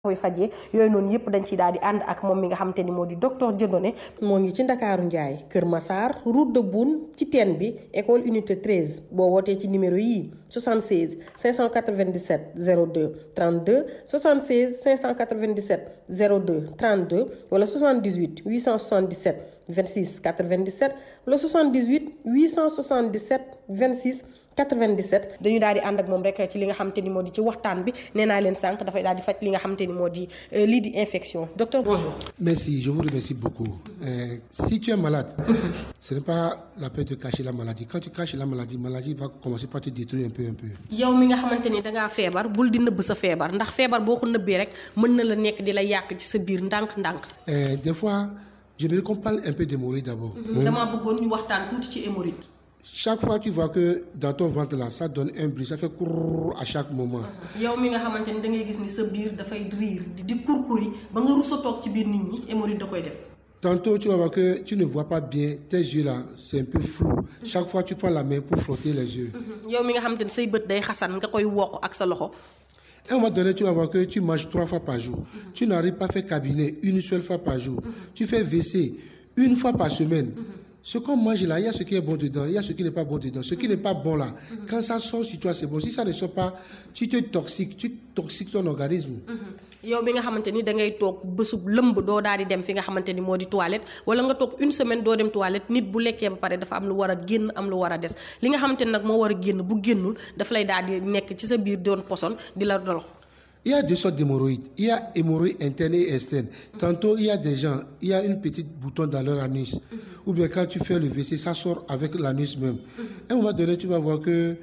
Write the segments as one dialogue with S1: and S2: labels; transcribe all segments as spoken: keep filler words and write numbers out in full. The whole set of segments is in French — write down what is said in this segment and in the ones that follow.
S1: koy fajee yooyu noonu yëpp dañ ci daal di ànd ak moom mi nga xamante ni moo di docteur Dieudonné moo ngi ci Ndakaaru Njaay Kër Massar route de Boune ci teen bi école unité treize boo wootee ci numéro yii soixante-seize cinq cent quatre-vingt-dix-sept zéro deux trente-deux soixante-seize cinq cent quatre-vingt-dix-sept zéro deux trente-deux wala soixante-dix-huit huit cent soixante-dix-sept vingt-six quatre-vingt-dix-sept wala soixante-dix-huit huit cent soixante-dix-sept vingt-six quatre-vingt-dix-sept dañu daal di ànd ak moom rek ci li nga xamante ni moo di ci waxtaan bi nee naa leen sànq dafay daal di faj li nga xamante ni moo di lii di infection. Docteur, bonjour.
S2: Merci, je vous remercie beaucoup. Euh, si tu es malade, ce n'est pas la peine de cacher la maladie. Quand tu caches la maladie, la maladie va commencer par te détruire un peu un peu.
S1: yow mi nga xamante ni dangaa feebar bul di nëbb sa feebar ndax feebar boo ko nëbbee rek mën na la nekk di la yàq ci sa biir ndànk-ndànk.
S2: Euh, des fois, j'aimerais qu'on parle un peu d'hémorroïdes d'abord.
S1: Mm-hmm. damaa bëggoon ñu waxtaan tuuti ci hémorroïde.
S2: Chaque fois tu vois que dans ton ventre là ça donne un bruit, ça fait courr à chaque moment.
S1: yow mi nga xamante ni da ngay gis ni sa biir dafay riir di kurkuri ba nga rusa toog ci biir nit ñi hémorroïde da koy def.
S2: Tantôt tu vas voir que tu ne vois pas bien, tes yeux là c'est un peu flou. Chaque fois tu prends la main pour frotter les yeux.
S1: yow mi nga xamante ni say bët day xasan nga koy wokk ak sa loxo.
S2: À un moment donné, tu vas voir que tu manges trois fois par jour. Mm-hmm. Tu n'arrives pas à faire cabinet une seule fois par jour. Mm-hmm. Tu fais W C une fois par semaine. Mm-hmm. Ce qu'on mange là, il y a ce qui est bon dedans, il y a ce qui n'est pas bon dedans. Ce qui n'est pas bon là, mm-hmm. quand ça sort sur toi, c'est bon. Si ça ne sort pas, tu te toxiques, tu toxiques ton organisme.
S1: Mm-hmm. yow bi nga xamante ni da ngay toog bésub lëmb doo daal di dem fi nga xamante ni moo di toilette wala nga toog une semaine doo dem toilette nit bu lekkee ba pare dafa am lu war a génn am lu war a des li nga xamante ni nag moo war a génn bu génnul daf lay daal di nekk ci sa biir doon poson di la dolo.
S2: Il y a deux sortes d'hémorroïdes. Il y a hémorroïdes internes et externes. Mm-hmm. Tantôt, il y a des gens, il y a une petite bouton dans leur anus. Mm-hmm. Ou bien quand tu fais le W C, ça sort avec l'anus même. Mm-hmm. À un moment donné, tu vas voir que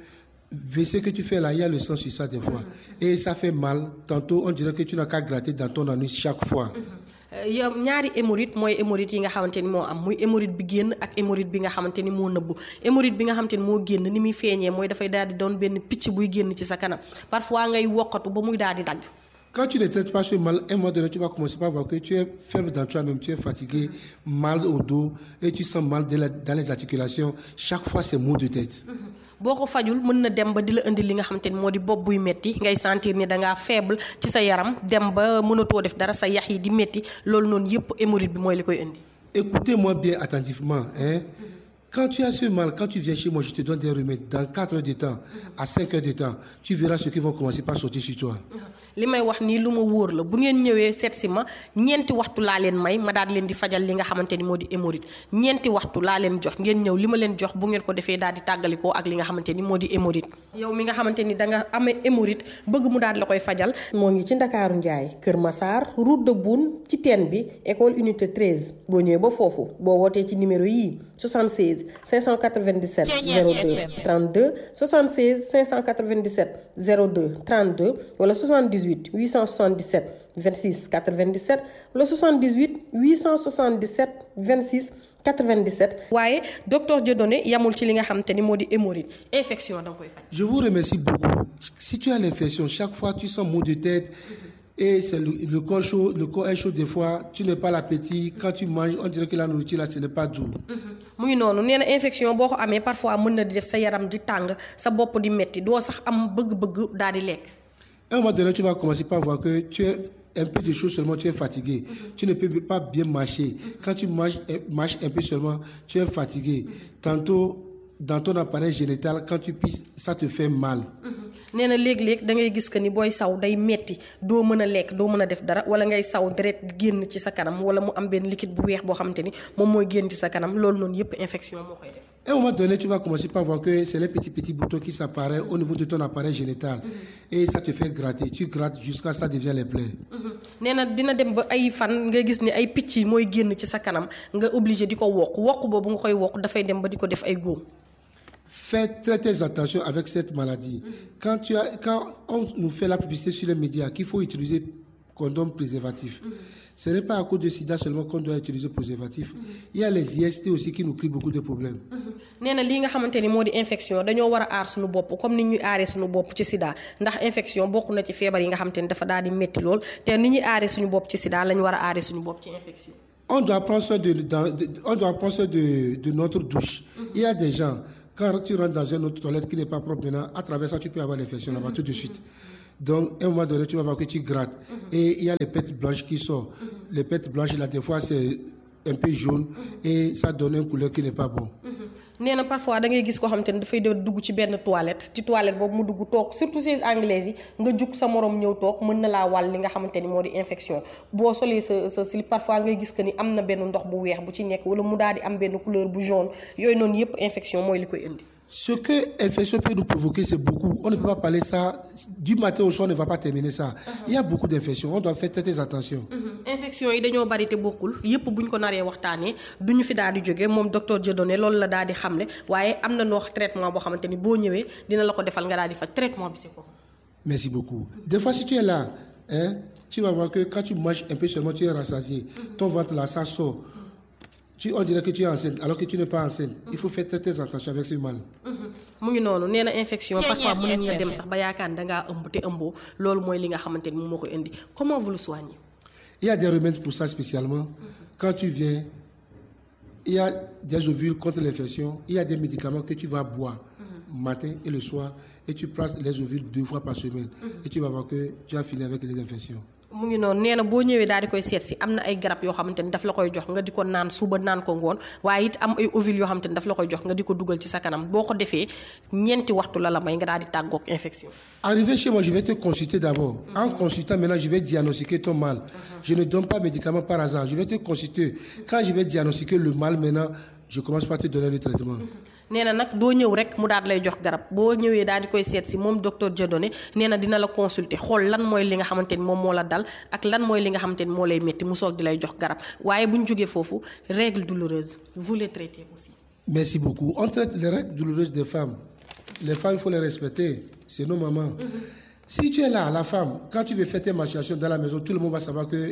S2: W C que tu fais là, il y a le sang sur ça des fois. Mm-hmm. Et ça fait mal. Tantôt, on dirait que tu n'as qu'à gratter dans ton anus chaque fois. Mm-hmm.
S1: yow ñaari hémorroïde mooy hémorroïde yi nga xamante ni moo am muy hémorroïde bi génn ak hémorroïde bi nga xamante ni moo nëbbu hémorroïde bi nga xamante ni moo génn ni muy feeñee mooy dafay daal di doon benn picc buy génn ci sa kanam parfois ngay wokkatu ba muy daal di dagg.
S2: Quand tu ne traites pas ce mal, à un moment donné, tu vas commencer par voir que tu es faible dans toi-même, tu es fatigué, mal au dos et tu sens mal dans les articulations. Chaque fois, c'est maux de tête.
S1: boo ko fajul mën na dem ba di la indi li nga xamante ni moo di bopp buy metti ngay sentir ni dangaa faible ci sa yaram dem ba mënatoo def dara sa yax yi di metti loolu noonu yëpp hémorroïde bi mooy li koy indi.
S2: Écoutez-moi bien attentivement, hein. Quand tu as ce mal, quand tu viens chez moi, je te donne des remèdes. Dans quatre heures de temps, à cinq heures de temps, tu verras ceux qui vont commencer par sortir sur toi.
S1: li may wax nii lu ma wóor la bu ngeen ñëwee seet si ma ñeenti waxtu laa leen may ma daal leen di fajal li nga xamante ni moo di hémorroïde ñeenti waxtu laa leen jox ngeen ñëw li ma leen jox bu ngeen ko defee daal di tàggalikoo ak li nga xamante ni moo di hémorroïde. yow mi nga xamante ni da nga amee hémorroïde bëgg mu daal la koy fajal. moo ngi ci Ndakaaru Njaay Kër Massar route de Boune ci teen bi école unité treize boo ñëwee ba foofu boo wootee ci numéro yii soixante-seize cinq cent quatre-vingt-dix-sept zéro deux trente-deux soixante-seize cinq cent quatre-vingt-dix-sept zéro deux trente-deux wala soixante-dix-huit huit cent soixante-dix-sept vingt-six quatre-vingt-dix-sept wala soixante-dix-huit huit cent soixante-dix-sept vingt-six quatre-vingt-dix-sept. waaye docteur Dieudonné yamul ci li nga xamante ni moo di hémorroïde infection da nga koy faj.
S2: Je vous remercie beaucoup. Si tu as l'infection, chaque fois tu sens maux de tête. Et c'est le, le corps chaud, le corps est chaud des fois, tu n'as pas l'appétit. Quand tu manges, on dirait que la nourriture là, ce n'est pas doux.
S1: mu ngi noonu nee na infection boo ko amee parfois mën na di def sa yaram di tàng sa bopp di metti doo sax am bëgg-bëgg daal di lekk.
S2: À un moment donné, tu vas commencer par voir que tu es un peu de choses seulement, tu es fatigué. Mm-hmm. Tu ne peux pas bien marcher. Mm-hmm. Quand tu marches, marches un peu seulement, tu es fatigué. Mm-hmm. Tantôt, dans ton appareil génital, quand tu pisses, ça te fait mal.
S1: nee na léeg-léeg da ngay gis que ni booy saw day metti doo mën a lekk doo mën a def dara wala ngay saw deret génn ci sa kanam wala mu am benn liquide bu weex boo xamante ni moom mooy génn ci sa kanam loolu noonu yëpp infection moo koy def.
S2: À un moment donné, tu vas commencer par voir que c'est les petits petits boutons qui s'apparaissent au niveau de ton appareil génital. Mm-hmm. Et ça te fait gratter. Tu grattes jusqu'à ça devient les plaies.
S1: nee na dina dem ba ay fan nga gis ni ay picc yi mooy génn ci sa kanam nga obligé di ko wokk wokk boobu nga koy wokk dafay dem ba di ko def ay góom.
S2: Fais très, très attention avec cette maladie. Mm-hmm. Quand, tu as, quand on nous fait la publicité sur les médias qu'il faut utiliser condom préservatif, mm-hmm. ce n'est pas à cause de sida seulement qu'on doit utiliser préservatif. Mm-hmm. Il y a les I S T aussi qui nous créent beaucoup de problèmes.
S1: nee na lii nga xamante ni moo di infection dañoo war a aar suñu bopp comme ni ñuy aaree suñu bopp ci sida ndax infection bokk na ci feebar yi nga xamante ni dafa daal di métti lool te ni ñuy aaree suñu bopp ci sida lañu war a aaree suñu bopp ci infection.
S2: On doit prendre soin de, de, de, on doit prendre soin de, de notre douche. Mm-hmm. Il y a des gens, quand tu rentres dans une autre toilette qui n'est pas propre maintenant, à travers ça, tu peux avoir l'infection là-bas tout de suite. Donc, à un moment donné, tu vas voir que tu grattes. Mm-hmm. Et il y a les pètes blanches qui sortent. Mm-hmm. Les pètes blanches, là, des fois, c'est un peu jaune. Mm-hmm. Et ça donne une couleur qui n'est pas bonne. Mm-hmm.
S1: nee na parfois da ngay gis koo xamante ni dafay dugg ci benn toilette ci toilette boobu mu dugg toog surtout ces anglaises yi nga jug sa morom ñëw toog mën na laa wàll li nga xamante ni moo di infection boo solee sa sa slip parfois ngay gis que ni am na benn ndox bu weex bu ci nekk wala mu daal di am benn couleur bu jaune yooyu noonu yépp infection mooy li koy indi.
S2: Ce que l'infection peut nous provoquer, c'est beaucoup. On ne peut pas parler ça. Du matin au soir, on ne va pas terminer ça. Uh-huh. Il y a beaucoup d'infections. On doit faire très attention.
S1: Uh-huh. Infection yi dañoo bari te bokkul yépp buñ ko naree waxtaanee duñu fi daal di jóge moom docteur Dieudonné loolu la daal di xamle waaye am na noo traitement boo xamante ni boo ñëwee dina la ko defal nga daal di faj traitement bi c'est quoi.
S2: Merci beaucoup. Des fois, si tu es là, hein, tu vas voir que quand tu manges un peu seulement, tu es rassasié. Uh-huh. Ton ventre là, ça sort. Tu, on dirait que tu es enceinte alors que tu n'es pas enceinte. Il faut faire très, très attention avec ce mal.
S1: mu ngi noonu nee na infection parfois mën nga dem sax ba yaakaar da ngaa ëmb te ëmboo loolu mooy li nga xamante ni moom moo ko indi comment vous le soignez.
S2: Il y a des remèdes pour ça spécialement. Mm-hmm. Quand tu viens, il y a des ovules contre l'infection. Il y a des médicaments que tu vas boire mm-hmm. matin et le soir et tu prends les ovules deux fois par semaine mm-hmm. et tu vas voir que tu as fini avec les infections.
S1: mu ngi noonu nee na boo ñëwee daal di koy seet si am na ay garab yoo xamante ni daf la koy jox nga di ko naan suba naan ko ngoon waaye it am ay ovules yoo xamante ni daf la koy jox nga di ko dugal ci sa kanam boo ko defee ñeenti waxtu la la may nga daal di tàggoog infection.
S2: Arrivé chez moi, je vais te consulter d'abord. Mm-hmm. En consultant, maintenant, je vais diagnostiquer ton mal. Mm-hmm. Je ne donne pas médicaments par hasard. Je vais te consulter. Quand je vais diagnostiquer le mal, maintenant, je commence par te donner le traitement. Mm-hmm.
S1: nee na nag doo ñëw rek mu daal lay jox garab boo ñëwee daal di koy seet si moom docteur Dieudonné nee na dina la consulter xool lan mooy li nga xamante ni moom moo la dal ak lan mooy li nga xamante ni moo lay métti mu soog di lay jox garab waaye bu ñu jógee foofu règles douloureuses vous les traitez aussi.
S2: Merci beaucoup. On traite les règles douloureuses des femmes. Les femmes, il faut les respecter. C'est nos mamans. Mm-hmm. Si tu es là, la femme, quand tu veux faire tes menstruations dans la maison, tout le monde va savoir que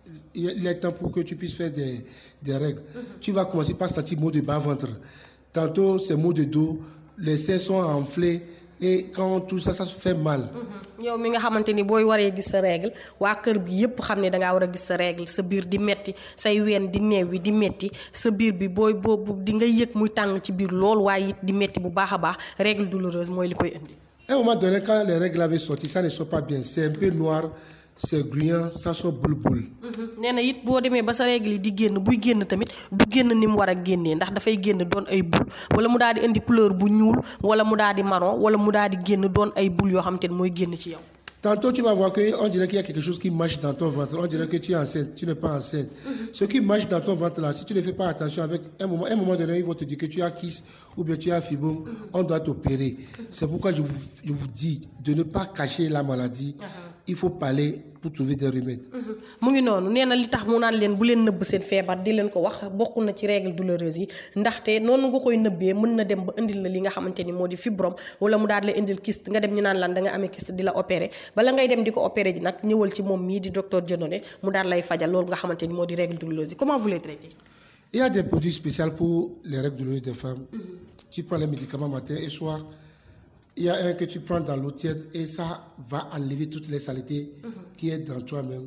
S2: il est temps pour que tu puisses faire des, des règles. Mm-hmm. Tu vas commencer par sentir maux de bas-ventre. Tantôt, c'est maux de dos, les seins sont enflés et quand tout ça, ça se fait mal.
S1: yow mi nga xamante ni booy waree gis sa règle waa kër bi yépp xam ne dangaa war a gis sa règle sa biir di metti say ween di neew yi di metti sa biir bi booy boobu di nga yëg muy tàng ci biir lool waaye it di metti bu baax a baax règle douloureuse mooy li koy indi.
S2: À un moment donné, quand les règles avaient sorti, ça ne sort pas bien. C'est un peu noir, c'est gluant, ça sort boule boule.
S1: nee na it boo demee ba sa règle yi di génn buy génn tamit du génn ni mu war a génnee ndax dafay génn doon ay boule wala mu daal di indi couleur bu ñuul wala mu daal di marron wala mu daal di génn doon ay boule yoo xam te ne mooy génn ci yow.
S2: Tantôt, tu vas voir qu'on dirait qu'il y a quelque chose qui marche dans ton ventre. On dirait que tu es enceinte, tu n'es pas enceinte. Mm-hmm. Ce qui marche dans ton ventre là, si tu ne fais pas attention, avec un moment, un moment donné, ils vont te dire que tu as kyste ou bien tu as fibrome, mm-hmm. on doit t'opérer. Mm-hmm. C'est pourquoi je vous, je vous dis de ne pas cacher la maladie. Mm-hmm. Il faut parler pour trouver des remèdes.
S1: mu ngi noonu nee na li tax mu naan leen bu leen nëbb seen feebar di leen ko wax bokk na ci règle douloureuse yi ndaxte noonu nga koy nëbbee mën na dem ba indil la li nga xamante ni moo di fibrome wala mu daal la indil kyste nga dem ñu naan lan da nga amee kyste di la opérer bala ngay dem di ko opérer ji nag ñëwal ci moom mii di docteur Dieudonné mu daal lay fajal loolu nga xamante ni moo di règle douloureuse yi. Comment vous les traitez?
S2: Il y a des produits spéciaux pour les règles douloureuses des femmes. Mm-hmm. Tu prends les médicaments matin et soir. Il y a un que tu prends dans l'eau tiède et ça va enlever toutes les saletés mm-hmm. qui est dans toi-même.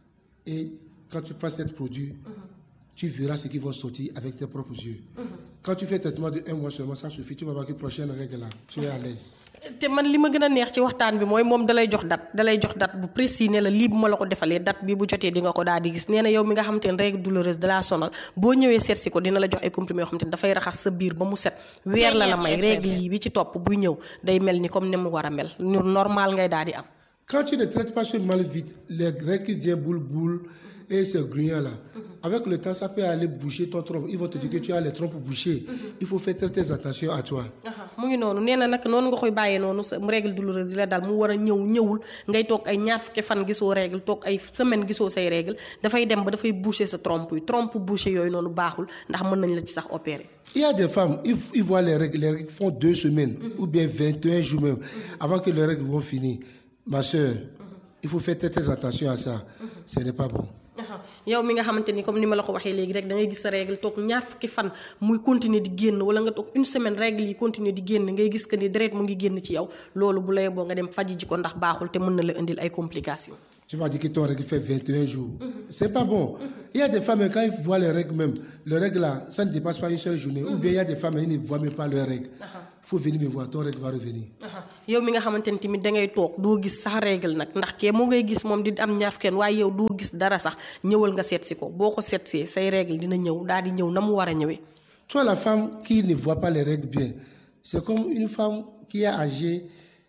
S2: Et quand tu prends ce produit, mm-hmm. tu verras ce qui va sortir avec tes propres yeux. Mm-hmm. Quand tu fais un traitement de un mois seulement, ça suffit. Tu vas voir que prochaine règle là, tu es à l'aise.
S1: te man li ma gën a neex ci waxtaan bi mooy moom dalay jox date dalay jox date bu précis ne la lii bu ma la ko defalee date bi bu jotee di nga ko daal di gis nee na yow mi nga xamante ne règle douloureuse dalaa sonal boo ñëwee seet si ko dina la jox ay comprimés yoo xamante ne dafay raxas sa biir ba mu set weer la la may règle yi bi ci topp buy ñëw day mel ni comme ne mu war a mel normal ngay daal di am.
S2: Quand tu ne traites pas ce mal vite, les règles qui viennent boule boule et ces grugnons là, mm-hmm. avec le temps ça peut aller boucher ton trompe. Ils vont te dire mm-hmm. que tu as les trompes bouchées. Mm-hmm. Il faut faire très, très attention à toi.
S1: mu ngi noonu nee na nag noonu nga koy bàyyee noonu sa règle douloureuse di la daal mu war a ñëw ñëwul ngay toog ay ñaar fukki fan gisoo règle toog ay semaine gisoo say règle dafay dem ba dafay boucher sa trompe yi trompe boucher yooyu noonu baaxul ndax mën nañ la ci sax opérer.
S2: Il y a des femmes, ils, ils voient les règles, les règles font deux semaines mm-hmm. ou bien vingt et un jours même mm-hmm. avant que les règles vont finir. Ma soeur, mm-hmm. il faut faire très, très attention à ça. Mm-hmm. Ce n'est pas bon.
S1: yow mi nga xamante ni comme ni ma la ko waxee léegi rek da ngay gis sa règle toog ñaar fukki fan muy continuer di génn wala nga toog une semaine règle yi continuer di génn ngay gis que ni deret mu ngi génn ci yow loolu bu lay boo nga dem faji ji ko ndax baaxul te mën na la indil ay complications.
S2: Tu vas dire que ton règle fait vingt et un jours. Mm-hmm. C'est pas bon. Mm-hmm. Il y a des femmes, quand ils voient les règles même, les règles là, ça ne dépasse pas une seule journée. Mm-hmm. Ou bien il y a des femmes, ils ne voient même pas leurs règles. Il uh-huh. faut venir me voir, ton règle va revenir.
S1: yow mi nga xamanteni timit da ngay tok do gis sax règle nak ndax ke mo ngay gis mom di am ñaaf ken way yow do gis dara sax ñewal nga set ci ko boko set ci say règle dina ñew daal di ñew namu wara ñewé.
S2: Tu vois la femme qui ne voit pas les règles bien, c'est comme une femme qui est âgée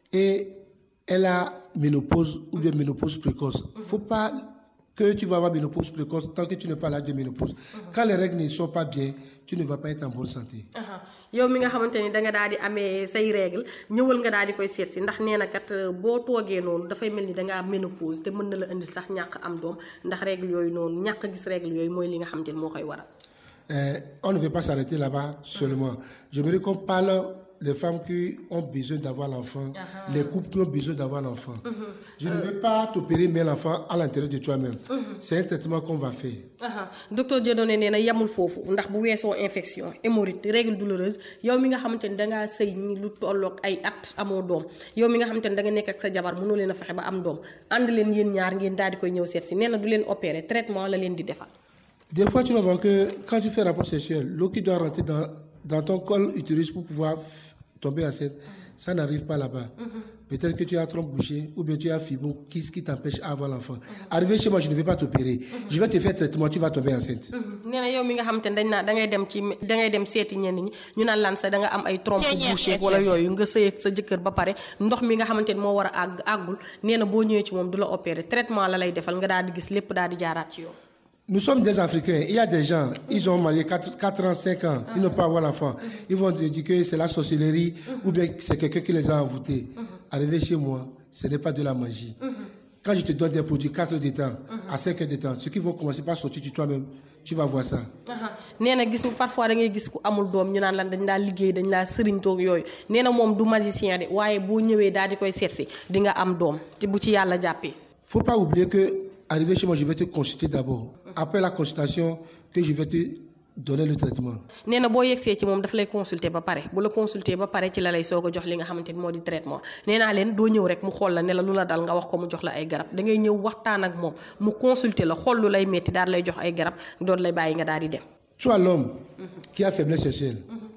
S2: et elle a ménopause ou bien ménopause précoce. Faut pas que tu vas avoir ménopause précoce tant que tu n'es pas là de ménopause. Quand les règles ne sont pas bien, tu ne vas pas être en bonne santé.
S1: yow mi nga xamanteni da nga daal di amé say règle ñewal nga daal di koy sét ci ndax néna kat bo togué non da fay melni da nga ménopause té mën na la andi sax ñak am doom ndax règle yoy non ñak gis règle yoy moy li nga xamanteni mo koy waral.
S2: Euh, on ne veut pas s'arrêter là-bas seulement. J'aimerais qu'on parle des femmes qui ont besoin d'avoir l'enfant, uh-huh. les couples qui ont besoin d'avoir l'enfant. Uh-huh. Je uh-huh. ne veux pas t'opérer mais l'enfant à l'intérieur de toi-même. Uh-huh. C'est un traitement qu'on va faire.
S1: Uh-huh. Docteur Dieudonné nee na yamul foofu ndax bu weesoo infection hémorroïde règle douloureuse yow mi nga xamante ni dangaa sëy ñi lu tolloog ay at amoo doom yow mi nga xamante ni da nga nekk ak sa jabar mënoo leen a fexe ba am doom ànd leen yéen ñaar ngeen daal di koy ñëw seet si nee na du leen opérer traitement la leen di defal.
S2: Des fois, tu vas voir que quand tu fais rapport sexuel, l'eau qui doit rentrer dans, dans ton col utérus pour pouvoir tomber enceinte, ça n'arrive pas là-bas. Mm-hmm. Peut-être que tu as trompe bouchée ou bien tu as fibrome qui, qui t'empêche à avoir l'enfant. Mm-hmm. Arrivé chez moi, je ne vais pas t'opérer. Mm-hmm. Je vais te faire traitement, tu vas tomber enceinte.
S1: nee na yow mi nga xamante ne dañ naa da ngay dem ci da ngay dem seeti ñenn ñi ñu naan lan sa da nga am ay trompe bouchée wala yooyu nga sëy ak sa jëkkër ba pare ndox mi nga xamante ne moo war a àgg àggul nee na boo ñëwee ci moom du la opérer traitement la lay defal nga daal di gis lépp daal di jaaraat ci yow.
S2: Nous sommes des Africains. Il y a des gens, ils ont marié quatre ans, cinq ans, ils ne peuvent pas avoir l'enfant. Ils vont te dire que c'est la sorcellerie ou bien c'est quelqu'un qui les a envoûtés. Arrivé chez moi, ce n'est pas de la magie. Quand je te donne des produits quatre heures de temps, à cinq heures de temps, ceux qui vont commencer par sortir de toi-même, tu vas voir ça.
S1: nee na gis parfois da ngay gis ku amul doom ñu naan lan dañ laa liggéey dañ laa sëriñ toog yooyu nee na moom du magicien de waaye boo ñëwee daal di koy seetsi di nga am doom te bu ci yàlla jàppee.
S2: Faut pas oublier que arrivé chez moi, je vais te consulter d'abord. Après la consultation, que je vais te donner le traitement.
S1: nee na boo yegsee ci moom daf lay consulter ba pare bu la consulter ba pare ci la lay soog a jox li nga xamante ni moo di traitement nee naa leen doo ñëw rek mu xool la ne la lu la dal nga wax ko mu jox la ay garab da ngay ñëw waxtaan ak moom mu consulter la xool lu lay metti daal lay jox ay garab doon lay bàyyi nga daal di dem.
S2: Tu as l'homme qui a faiblesse sexuelle.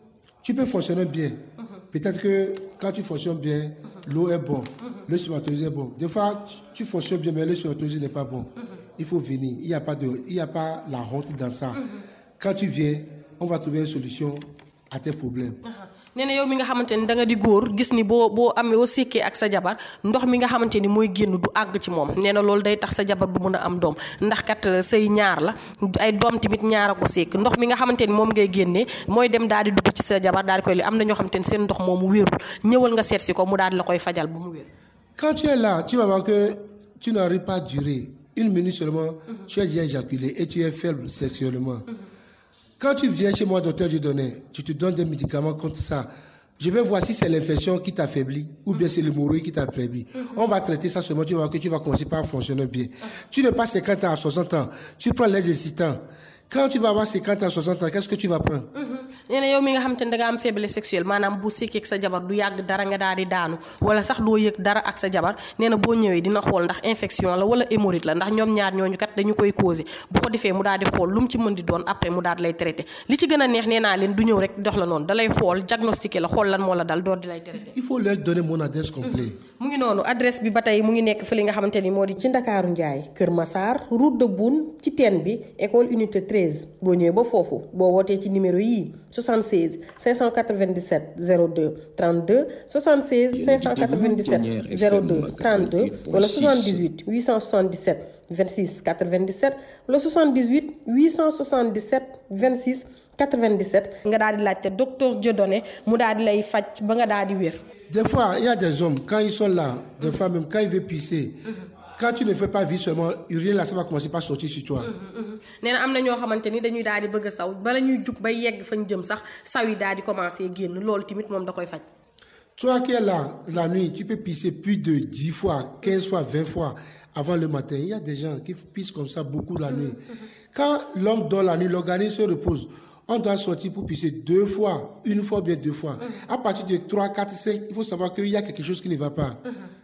S2: Tu peux fonctionner bien. Peut-être que quand tu fonctionnes bien, l'eau est bon, le spermatozoïde est bon. Des fois, tu fonctionnes bien, mais le spermatozoïde n'est pas bon. Il faut venir. Il n'y a pas de, il n'y a pas la honte dans ça. Quand tu viens, on va trouver une solution à tes problèmes.
S1: nee na yow mi nga xamante ni da nga di góor gis ni boo boo amee boo sékkee ak sa jabar ndox mi nga xamante ni mooy génn du àgg ci moom nee na loolu day tax sa jabar du mën a am doom ndax kat say ñaar la ay doom tamit ñaar a ko sékk ndox mi nga xamante ni moom ngay génnee mooy dem daal di dugg ci sa jabar daal di koy li am na ñoo xamante ni seen ndox moomu wérul ñëwal nga seet si ko mu daal di la koy fajal bu mu wér.
S2: Quand tu es là, tu vas voir que tu n'arrives pas à durer une minute seulement, mm-hmm. tu as déjà éjaculé et tu es faible sexuellement. Mm-hmm. Quand tu viens chez moi, docteur Dieudonné, tu te donnes des médicaments contre ça. Je vais voir si c'est l'infection qui t'affaiblit ou bien c'est l'hémorroïde qui t'affaiblit. Mm-hmm. On va traiter ça seulement, tu vas voir que tu vas commencer par fonctionner bien. Mm-hmm. Tu n'es pas cinquante ans à soixante ans, tu prends les excitants. Quand tu vas avoir cinquante ans, soixante ans, qu'est-ce que tu vas prendre?
S1: nee na yow mi nga xamante ne da nga am faiblesse sexuelle maanaam bu sékkee ak sa jabar du yàgg dara nga daal di daanu wala sax doo yëg dara ak sa jabar nee na boo ñëwee dina xool ndax infection la wala hémorroïde la ndax ñoom ñaar ñooñu kat dañu koy causé bu ko defee mu daal di xool lu mu ci mën di doon après mu daal di lay traité li ci gën a neex nee naa leen du ñëw rek dox la noonu da lay xool diagnostiqué la xool lan moo la dal door di lay traité.
S2: Il faut leur donner mon adresse complète.
S1: mu ngi noonu adresse bi ba tey mu ngi nekk fi li nga xamante ni moo di ci Ndakaaru Njaay Kër Massar route de Boune ci teen bi école unité treize boo ñëwee ba foofu boo wootee ci numéro yii soixante-seize cinq cent quatre-vingt-dix-sept zéro deux trente-deux soixante-seize cinq cent quatre-vingt-dix-sept zéro deux trente-deux wala soixante-dix-huit huit cent soixante-dix-sept vingt-six quatre-vingt-dix-sept wala soixante-dix-huit huit cent soixante-dix-sept vingt-six quatre-vingt-dix-sept nga daal di laajte docteur Dieudonné mu daal di lay faj ba nga daal di wér.
S2: Des fois, il y a des hommes, quand ils sont là, des fois même, quand ils veulent pisser, mm-hmm. quand tu ne fais pas vivre seulement, uriner là, ça va commencer par sortir sur toi.
S1: nee na am na ñoo xamante ni dañuy daal di bëgg a saw bala ñuy jug bay yegg fañ jëm sax saw yi daal di commencer génn loolu tamit moom da koy faj.
S2: Toi qui es là, la nuit, tu peux pisser plus de dix fois, quinze fois, vingt fois avant le matin. Il y a des gens qui pissent comme ça beaucoup la nuit. Mm-hmm. Quand l'homme dort la nuit, l'organisme se repose. On doit sortir pour pisser deux fois, une fois bien deux fois. Mm-hmm. À partir de trois, quatre, cinq, il faut savoir qu'il y a quelque chose qui ne va pas. Mm-hmm.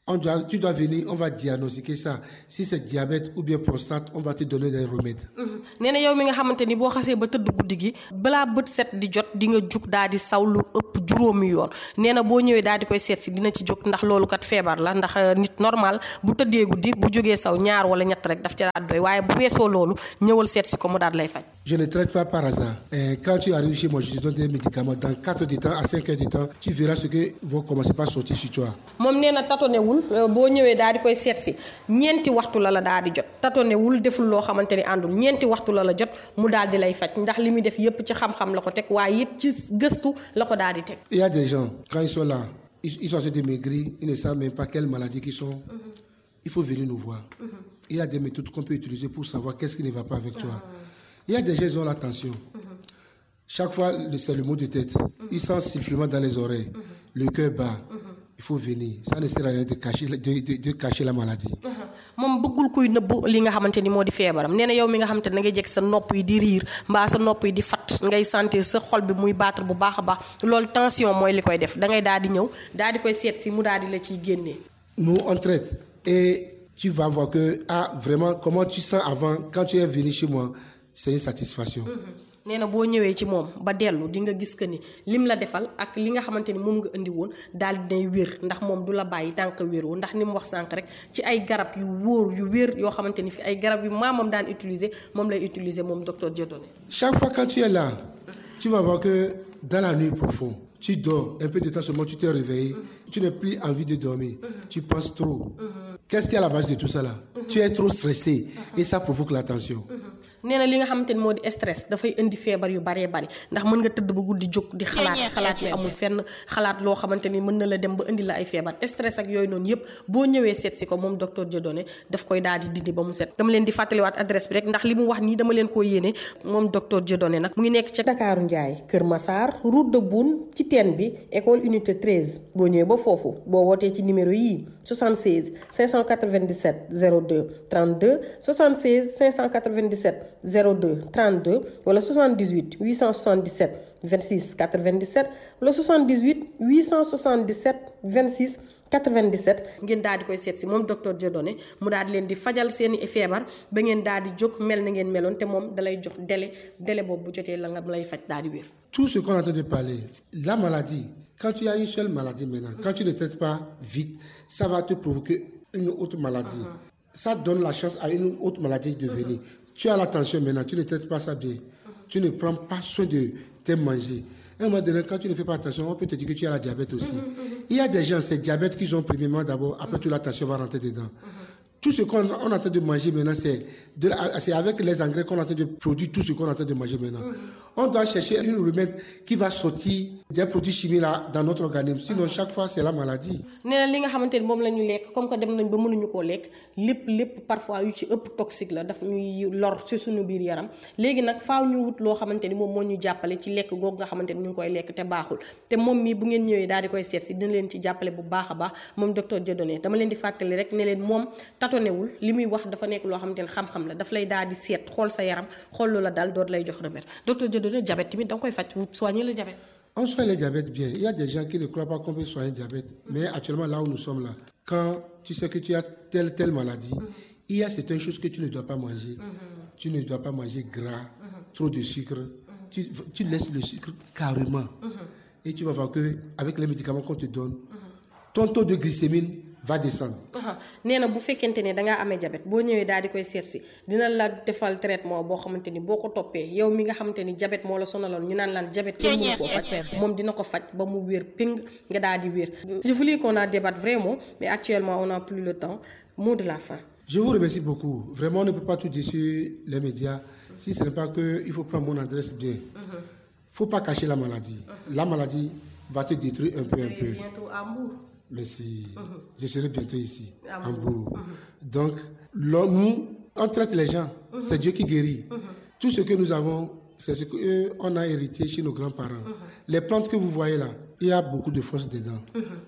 S2: On doit, tu dois venir, on va diagnostiquer ça. Si c'est diabète ou bien prostate, on va te donner des remèdes.
S1: nee na yow mi nga xamante ni boo xasee ba tëdd guddi gi balaa bët set di jot di nga jug daal di saw lu ëpp juróomi yoon nee na boo ñëwee daal di koy seet si dina ci jóg ndax loolu kat feebar la ndax nit normal bu tëddee guddi bu jógee saw ñaar wala ñett rek daf ci daal doy waaye bu weesoo loolu ñëwal seet si ko mu daal lay faj.
S2: Je ne traite pas par hasard. Et quand tu arrives chez moi, je te donne des médicaments. Dans quatre heures de temps à cinq heures de temps, tu verras ce que vont commencer par sortir sur toi.
S1: moom nee na tatonewul boo ñëwee daal di koy seet si ñeenti waxtu la la daal di jot tatonewul deful loo xamante ni àndul ñeenti waxtu la la jot mu daal di lay faj ndax li muy def yépp ci xam-xam la ko teg waaye it ci gëstu la ko daal di teg.
S2: Il y a des gens, quand ils sont là, ils, ils sont en train de maigrir, ils ne savent même pas quelles maladies qu'ils sont. Mm-hmm. Il faut venir nous voir. Mm-hmm. Il y a des méthodes qu'on peut utiliser pour savoir qu'est-ce qui ne va pas avec toi. Mm-hmm. Il y a des gens qui ont la tension. Mm-hmm. Chaque fois, c'est le mot de tête. Mm-hmm. Ils sentent sifflement dans les oreilles. Mm-hmm. Le cœur bat. Mm-hmm. Il faut venir. Ça ne sert à rien de cacher, de, de, de cacher la maladie.
S1: moom bëggul kuy nëbb li nga xamante ni moo di feebaram nee na yow mi nga xamante ne da ngay jekk sa nopp yi di riir mbaa sa nopp yi di fat ngay sentir sa xol bi muy battre bu baax a baax loolu tension mooy li koy def da ngay daal di ñëw daal di koy seet si mu daal di la ciy génnee.
S2: Nous on traite et tu vas voir que ah vraiment comment tu sens avant quand tu es venu chez moi c'est une satisfaction. Mm-hmm.
S1: nee na boo ñëwee ci moom ba dellu di nga gis que ni lim la defal ak li nga xamante ni moom nga indi woon daal dinay wér ndax moom du la bàyyi tànk wéru ndax ni mu wax sànq rek ci ay garab yu wóor yu wér yoo xamante ni fi ay garab yu maamam daan utiliser moom lay utiliser moom docteur Dieudonné.
S2: Chaque fois quand tu es là tu vas voir que dans la nuit profonde tu dors un peu de temps seulement tu t'es réveillé mm-hmm. tu n'as plus envie de dormir mm-hmm. tu penses trop mm-hmm. Qu'est-ce qui est à la base de tout ça là mm-hmm. Tu es trop stressé mm-hmm. et ça provoque la tension. Mm-hmm.
S1: nee na li nga xamante ni moo di stress dafay indi feebar yu baree bari ndax mën nga tëdd ba guddi jóg di xalaat xalaat yu amul fenn xalaat loo xamante ni mën na la dem ba indi la ay feebar stress ak yooyu noonu yëpp boo ñëwee seet si ko moom docteur Dieudonné daf koy daal di dindi ba mu set. dama leen di fàttaliwaat adresse bi rek ndax li mu wax nii dama leen koo yéene moom docteur Dieudonné nag mu ngi nekk ca Dakaaru Njaay Kër Massar route de Boune ci teen bi école unité treize boo ñëwee ba foofu boo wootee ci numéro yii soixante-seize cinq cent quatre-vingt-dix-sept zéro deux trente-deux soixante-seize cinq cent quatre-vingt-dix-sept zéro deux trente-deux wala soixante-dix-huit huit cent soixante-dix-sept vingt-six quatre-vingt-dix-sept wala soixante-dix-huit huit cent soixante-dix-sept vingt-six quatre-vingt-dix-sept ngeen daal di koy seet si moom docteur Dieudonné mu daal di leen di fajal seeni feebar ba ngeen daal di jóg mel na ngeen meloon te moom dalay jox délai délai boobu bu jotee la nga lay faj daal di wér.
S2: Tout ce qu'on est en train de parler, la maladie, quand tu as une seule maladie maintenant, quand tu ne traites pas vite, ça va te provoquer une autre maladie. Uh-huh. Ça donne la chance à une autre maladie de venir. Uh-huh. Tu as la tension maintenant, tu ne traites pas ça bien. Uh-huh. Tu ne prends pas soin de tes manger. À un moment donné, quand tu ne fais pas attention, on peut te dire que tu as la diabète aussi. Uh-huh. Il y a des gens, c'est diabète qu'ils ont premièrement d'abord, après uh-huh. toute la tension va rentrer dedans. Uh-huh. Tout ce qu'on est en train de manger maintenant, c'est, de la, c'est avec les engrais qu'on est en train de produire tout ce qu'on est en train de manger maintenant. Mmh. On doit chercher une remède qui va sortir des produits chimiques là dans notre organisme. Sinon, chaque fois, c'est la maladie.
S1: nee na li nga xamante ni moom la ñu lekk comme que dem nañ ba mënuñu koo lekk lépp lépp parfois yu ci ëpp toxique la daf ñuy lor ci suñu biir yaram léegi nag faaw ñu wut loo xamante ni moom moo ñu jàppale ci lekk googu nga xamante ni ñu ngi koy lekk te baaxul te moom mii bu ngeen ñëwee daal di koy seet si dina leen ci jàppale bu baax a baax moom docteur Dieudonné dama leen di fàttali rek ne leen moom tatonewul li muy wax dafa nekk loo xamante ni xam-xam la daf lay daal di seet xool sa yaram xool loola daal doot lay jox remède docteur Dieudonné diabète tamit da nga koy faj vous soignez le diabète.
S2: On soigne le diabète bien. Il y a des gens qui ne croient pas qu'on peut soigner le diabète. Mais actuellement, là où nous sommes là, quand tu sais que tu as telle, telle maladie, mm-hmm. il y a certaines choses que tu ne dois pas manger. Mm-hmm. Tu ne dois pas manger gras, mm-hmm. trop de sucre. Mm-hmm. Tu, tu laisses le sucre carrément. Mm-hmm. Et tu vas voir qu'avec les médicaments qu'on te donne, mm-hmm. ton taux de glycémie va descendre.
S1: nee na bu fekkente ne dangaa amee diabète boo ñëwee daal di koy seet si dina la defal traitement boo xamante ni boo ko toppee yow mi nga xamante ni diabète moo la sonaloon ñu naan laan diabète kenn mënu koo faj moom dina ko faj ba mu wér ping nga daal di wér. Je voulais qu'on en débatte vraiment mais actuellement on n'a plus le temps. Mot de la fin.
S2: Je vous remercie beaucoup. Vraiment on ne peut pas tout dire sur les médias si ce n'est pas que il faut prendre mon adresse bien. Il mm-hmm. ne faut pas cacher la maladie. Mm-hmm. La maladie va te détruire un peu
S1: c'est
S2: un peu.
S1: Bientôt à Mbour.
S2: Merci. Mm-hmm. Je serai bientôt ici,
S1: à
S2: en Mbour.
S1: Mm-hmm.
S2: Donc, là, nous, on traite les gens. Mm-hmm. C'est Dieu qui guérit. Mm-hmm. Tout ce que nous avons, c'est ce qu'on a hérité chez nos grands-parents. Mm-hmm. Les plantes que vous voyez là, il y a beaucoup de force dedans. Mm-hmm.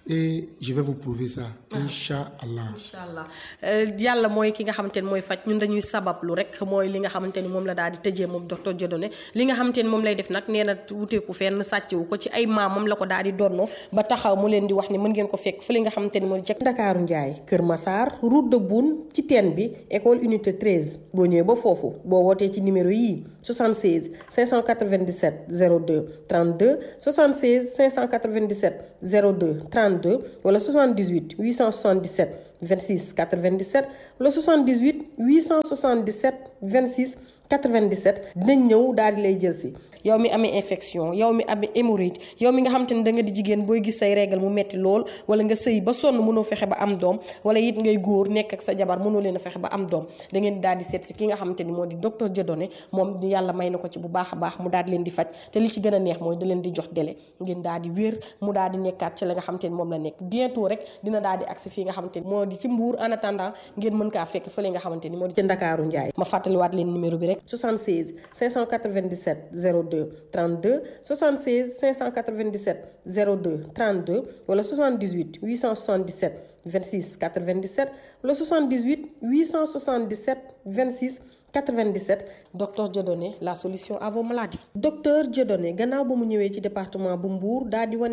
S2: et je vais vous prouver ça. Inch'Allah.
S1: Inch'Allah yàlla mooy ki nga xamante ni mooy faj ñun dañuy sabablu rek mooy li nga xamante ni moom la daal di tëjee moom docteur Dieudonné li nga xamante ni moom lay def nag nee na wuteeku fenn sàccewu ko ci ay maamam la ko daal di donnoo ba taxaw mu leen di wax ni mën ngeen ko fekk fa li nga xamante ni moo di ca Ndakaaru Njaay Kër Massar route de Boune ci teen bi école unité treize boo ñëwee ba foofu boo wootee ci numéro yii soixante-seize cinq cent quatre-vingt-dix-sept zéro deux trente-deux soixante-seize cinq cent quatre-vingt-dix-sept zéro deux trente-deux wala soixante-dix-huit huit cent soixante-dix-sept vingt-six quatre-vingt-dix-sept wala soixante-dix-huit huit cent soixante-dix-sept vingt-six quatre-vingt-dix-sept dinañ ñëw daal di lay jël si yow mi amee infection yow mi amee hémorroïde yow mi nga xamante ni da nga di jigéen booy gis say règle mu metti lool wala nga sëy ba sonn mënoo fexe ba am doom wala it ngay góor nekk ak sa jabar mënoo leen a fexe ba am doom da ngeen daal di seet si ki nga xamante ni moo di docteur Dieudonné moom yàlla may na ko ci bu baax a baax mu daal di leen di faj te li ci gën a neex mooy da leen di jox délai ngeen daal di wér mu daal di nekkaat ci la nga xamante ni moom la nekk bientôt rek dina daal di agsi fii nga xamante ni moo di ci Mbour en attendant ngeen mën kaa fekk fële nga xamante ni moo di ci Ndakaaru Njaay ma fàttaliwaat leen numéro bi rek soixante-seize cinq cent quatre-vingt-dix-sept zéro deux trente-deux soixante-seize cinq cent quatre-vingt-dix-sept zéro deux trente-deux wala soixante-dix-huit huit cent soixante-dix-sept vingt-six quatre-vingt-dix-sept wala soixante-dix-huit huit cent soixante-dix-sept vingt-six quatre-vingt-dix-sept docteur Dieudonné la solution à vos maladies. docteur Dieudonné gannaaw ba mu ñëwee ci département bu Mbour daal di wane